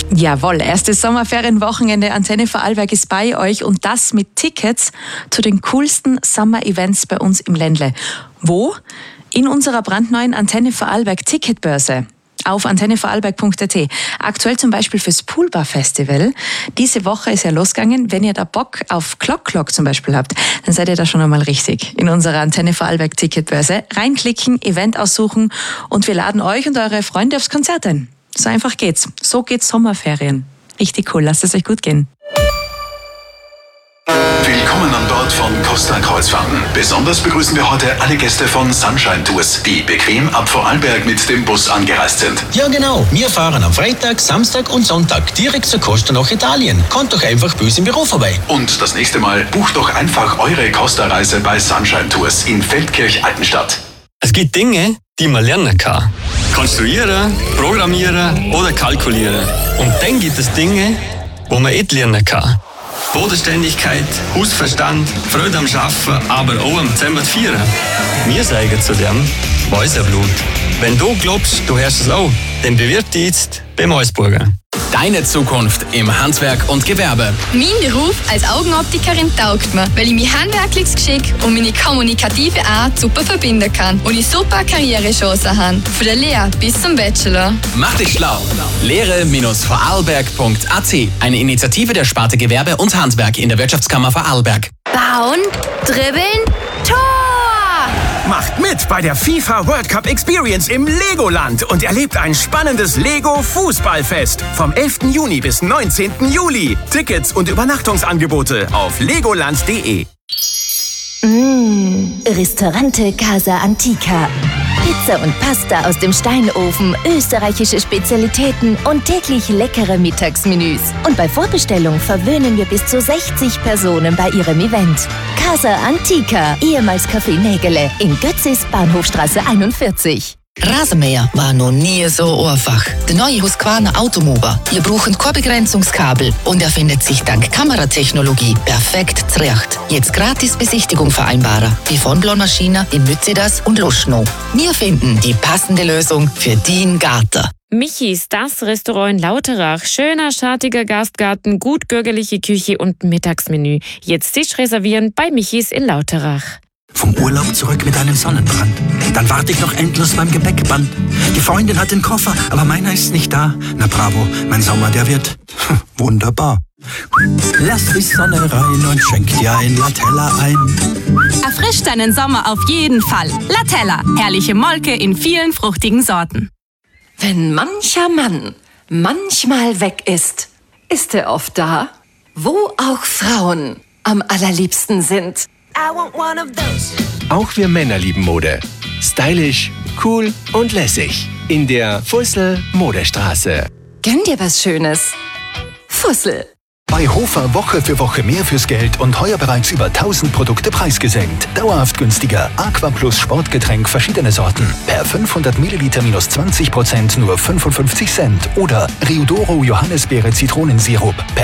Jawohl, erstes Sommerferienwochenende Antenne Vorarlberg ist bei euch und das mit Tickets zu den coolsten Sommer-Events bei uns im Ländle. Wo? In unserer brandneuen Antenne Vorarlberg Ticketbörse auf antennevorarlberg.at. Aktuell zum Beispiel fürs Poolbar Festival. Diese Woche ist ja losgegangen. Wenn ihr da Bock auf Clock zum Beispiel habt, dann seid ihr da schon einmal richtig in unserer Antenne Vorarlberg Ticketbörse. Reinklicken, Event aussuchen und wir laden euch und eure Freunde aufs Konzert ein. So einfach geht's. So geht's Sommerferien. Richtig cool. Lasst es euch gut gehen. Willkommen an Bord von Costa Kreuzfahrten. Besonders begrüßen wir heute alle Gäste von Sunshine Tours, die bequem ab Vorarlberg mit dem Bus angereist sind. Ja genau, wir fahren am Freitag, Samstag und Sonntag direkt zur Costa nach Italien. Kommt doch einfach bei uns im Büro vorbei. Und das nächste Mal bucht doch einfach eure Costa-Reise bei Sunshine Tours in Feldkirch-Altenstadt. Es gibt Dinge, die man lernen kann. Konstruieren, programmieren oder kalkulieren. Und dann gibt es Dinge, wo man nicht lernen kann. Bodenständigkeit, Hausverstand, Freude am Arbeiten, aber auch am Zusammenfeiern. Wir sagen zu dem Mäuserblut. Wenn du glaubst, du hörst es auch, dann bewirb dich jetzt beim Mäusburger. Deine Zukunft im Handwerk und Gewerbe. Mein Beruf als Augenoptikerin taugt mir, weil ich mein handwerkliches Geschick und meine kommunikative Art super verbinden kann und ich super Karrierechancen habe. Von der Lehre bis zum Bachelor. Mach dich schlau. Lehre-vorarlberg.at. Eine Initiative der Sparte Gewerbe und Handwerk in der Wirtschaftskammer Vorarlberg. Bauen, dribbeln, Tor! Macht mit bei der FIFA World Cup Experience im Legoland und erlebt ein spannendes Lego-Fußballfest vom 11. Juni bis 19. Juli. Tickets und Übernachtungsangebote auf legoland.de. Ristorante Casa Antica. Pizza und Pasta aus dem Steinofen, österreichische Spezialitäten und täglich leckere Mittagsmenüs. Und bei Vorbestellung verwöhnen wir bis zu 60 Personen bei ihrem Event. Casa Antica, ehemals Café Nägele, in Götzis, Bahnhofstraße 41. Rasenmäher war noch nie so einfach. Der neue Husqvarna Automower. Ihr braucht kein Begrenzungskabel und er findet sich dank Kameratechnologie perfekt zurecht. Jetzt gratis Besichtigung vereinbaren. Die von Blonmaschine in Mützedas und Luschnow. Wir finden die passende Lösung für deinen Garten. Michis, das Restaurant in Lauterach. Schöner, schattiger Gastgarten, gut bürgerliche Küche und Mittagsmenü. Jetzt Tisch reservieren bei Michis in Lauterach. Vom Urlaub zurück mit einem Sonnenbrand. Dann warte ich noch endlos beim Gepäckband. Die Freundin hat den Koffer, aber meiner ist nicht da. Na bravo, mein Sommer, der wird wunderbar. Lass die Sonne rein und schenk dir ein Latella ein. Erfrisch deinen Sommer auf jeden Fall. Latella, herrliche Molke in vielen fruchtigen Sorten. Wenn mancher Mann manchmal weg ist, ist er oft da, wo auch Frauen am allerliebsten sind. Auch wir Männer lieben Mode. Stylisch, cool und lässig. In der Fussel Modestraße. Gönn dir was Schönes. Fussel. Bei Hofer Woche für Woche mehr fürs Geld und heuer bereits über 1000 Produkte preisgesenkt. Dauerhaft günstiger. Aqua Plus Sportgetränk verschiedene Sorten. Per 500 Milliliter minus 20% nur 55 Cent. Oder Riodoro Johannisbeere Zitronensirup.